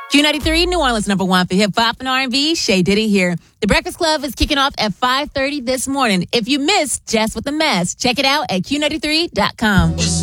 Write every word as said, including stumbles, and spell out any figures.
Q ninety-three, New Orleans number one for hip hop and R and B. Shay Diddy here. The Breakfast Club is kicking off at five thirty this morning. If you missed Jess with the Mess, check it out at Q ninety-three dot com.